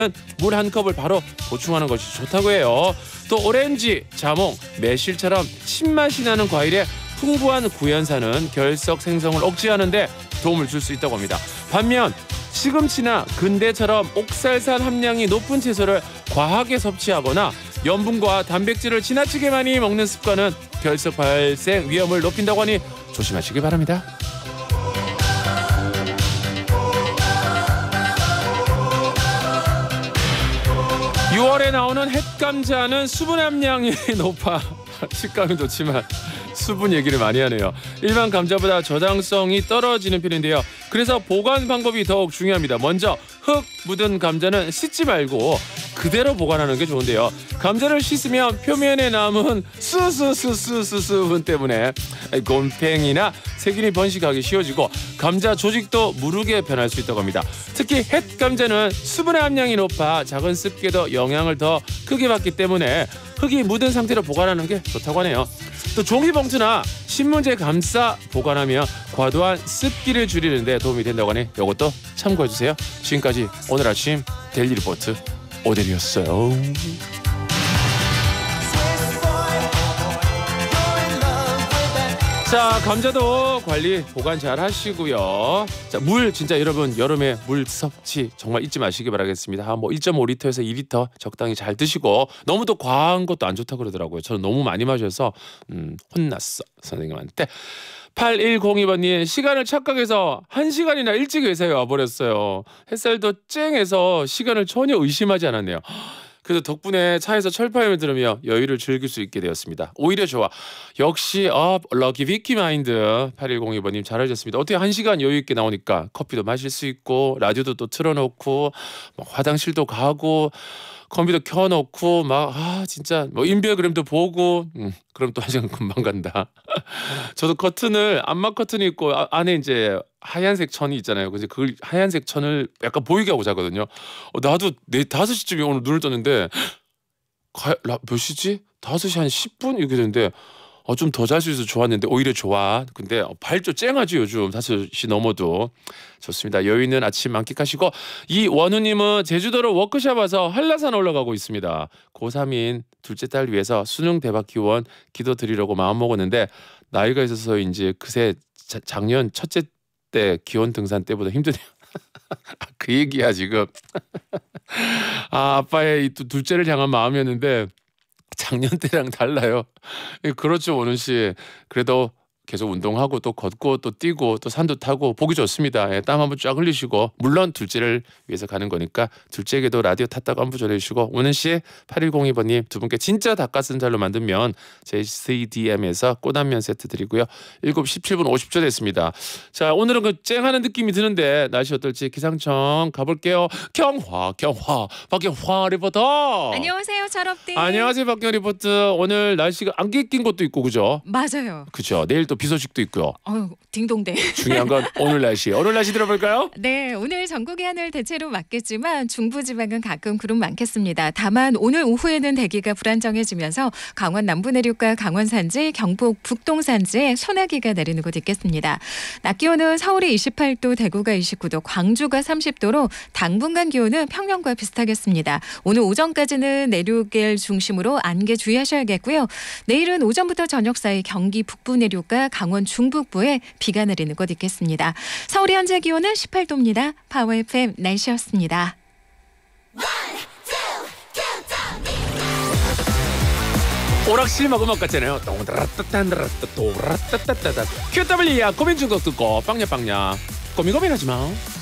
물 한 컵을 바로 보충하는 것이 좋다고 해요. 또 오렌지, 자몽, 매실처럼 신맛이 나는 과일에 풍부한 구연산은 결석 생성을 억제하는 데 도움을 줄 수 있다고 합니다. 반면 시금치나 근대처럼 옥살산 함량이 높은 채소를 과하게 섭취하거나 염분과 단백질을 지나치게 많이 먹는 습관은 결석 발생 위험을 높인다고 하니 조심하시기 바랍니다. 6월에 나오는 햇감자는 수분 함량이 높아 식감이 좋지만 수분 얘기를 많이 하네요. 일반 감자보다 저장성이 떨어지는 편인데요. 그래서 보관 방법이 더욱 중요합니다. 먼저 흙 묻은 감자는 씻지 말고 그대로 보관하는 게 좋은데요. 감자를 씻으면 표면에 남은 수분 때문에 곰팡이나 세균이 번식하기 쉬워지고 감자 조직도 무르게 변할 수 있다고 합니다. 특히 햇 감자는 수분의 함량이 높아 작은 습기에도 영향을 더 크게 받기 때문에 흙이 묻은 상태로 보관하는 게 좋다고 하네요. 또 종이봉투나 신문지에 감싸 보관하며 과도한 습기를 줄이는 데 도움이 된다고 하니 이것도 참고해주세요. 지금까지 오늘 아침 데일리 리포트 오델이었어요. 자, 감자도 관리 보관 잘 하시고요. 자, 물 진짜 여러분 여름에 물 섭취 정말 잊지 마시기 바라겠습니다. 뭐 1.5리터에서 2리터 적당히 잘 드시고 너무 또 과한 것도 안 좋다고 그러더라고요. 저는 너무 많이 마셔서 혼났어 선생님한테. 8102번님 시간을 착각해서 1시간이나 일찍 회사에 와버렸어요. 햇살도 쨍해서 시간을 전혀 의심하지 않았네요. 그래서 덕분에 차에서 철파임을 들으며 여유를 즐길 수 있게 되었습니다. 오히려 좋아. 역시 럭키 비키 마인드. 8102번님 잘하셨습니다. 어떻게 1시간 여유 있게 나오니까 커피도 마실 수 있고 라디오도 또 틀어놓고 화장실도 가고 컴퓨터 켜놓고 진짜 인별그램도 보고 그럼 또 1시간 금방 간다. 저도 커튼을 암막 커튼이 있고 안에 이제 하얀색 천이 있잖아요. 그래서 그 하얀색 천을 약간 보이게 하고 자거든요. 나도 5시쯤에 오늘 눈을 떴는데 몇 시지? 5시 한 10분 이렇게 됐는데 좀 더 잘 수 있어서 좋았는데 오히려 좋아. 근데 발조 쨍하지 요즘 5시 넘어도. 좋습니다. 여유 있는 아침 만끽하시고 이원우님은 제주도로 워크숍 와서 한라산 올라가고 있습니다. 고3인 둘째 딸 위해서 수능 대박 기원 기도드리려고 마음먹었는데 나이가 있어서인지 그새 작년 첫째 때 기원 등산 때보다 힘드네요. 그 얘기야 지금. 아빠의 이 둘째를 향한 마음이었는데 작년 때랑 달라요. 그렇죠 원훈 씨. 그래도 계속 운동하고 또 걷고 또 뛰고 또 산도 타고 보기 좋습니다. 땀 한번 쫙 흘리시고 물론 둘째를 위해서 가는 거니까 둘째에게도 라디오 탔다고 안부 전해주시고 원훈 씨 8102번님 두 분께 진짜 닭가슴살로 만든 면 JCDM에서 꼬단면 세트 드리고요. 7시 17분 50초 됐습니다. 자 오늘은 그 쨍하는 느낌이 드는데 날씨 어떨지 기상청 가볼게요. 경화 박경화 리포터. 안녕하세요 철업디. 안녕하세요 박경화 리포터. 오늘 날씨가 안개 낀 것도 있고 그죠? 맞아요. 그죠. 내일 또 비 소식도 있고요. 딩동댕. 중요한 건 오늘 날씨. 오늘 날씨 들어볼까요? 네, 오늘 전국의 하늘 대체로 맑겠지만 중부지방은 가끔 구름 많겠습니다. 다만 오늘 오후에는 대기가 불안정해지면서 강원 남부 내륙과 강원 산지, 경북 북동 산지에 소나기가 내리는 곳 있겠습니다. 낮 기온은 서울이 28도, 대구가 29도, 광주가 30도로 당분간 기온은 평년과 비슷하겠습니다. 오늘 오전까지는 내륙을 중심으로 안개 주의하셔야겠고요. 내일은 오전부터 저녁 사이 경기 북부 내륙과 강원 중북부에 비가 내리는 곳 있겠습니다. 서울의 현재 기온은 18도입니다. 파워 FM 날씨였습니다. 오락실막 음악 같잖아요. QW야 고민 중독 듣고 빵야 꼬미고민하지 마.